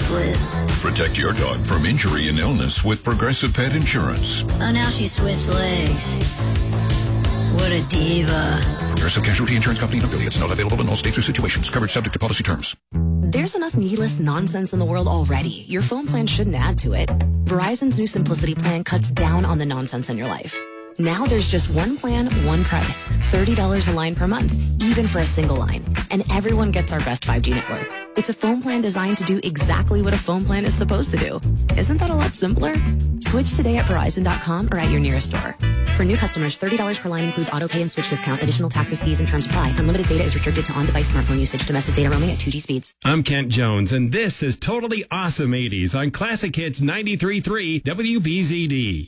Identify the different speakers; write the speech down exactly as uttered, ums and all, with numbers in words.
Speaker 1: split.
Speaker 2: Protect your dog from injury and illness with Progressive Pet Insurance.
Speaker 1: Oh, now she switched legs. What a diva.
Speaker 2: Progressive Casualty Insurance Company and affiliates. Not available in all states or situations. Coverage subject to policy terms.
Speaker 3: There's enough needless nonsense in the world already. Your phone plan shouldn't add to it. Verizon's new Simplicity plan cuts down on the nonsense in your life. Now there's just one plan, one price. thirty dollars a line per month, even for a single line. And everyone gets our best five G network. It's a phone plan designed to do exactly what a phone plan is supposed to do. Isn't that a lot simpler? Switch today at Verizon dot com or at your nearest store. For new customers, thirty dollars per line includes auto pay and switch discount. Additional taxes, fees, and terms apply. Unlimited data is restricted to on-device smartphone usage. Domestic data roaming at two G speeds.
Speaker 4: I'm Kent Jones, and this is Totally Awesome eighties on Classic Hits ninety-three point three W B Z D.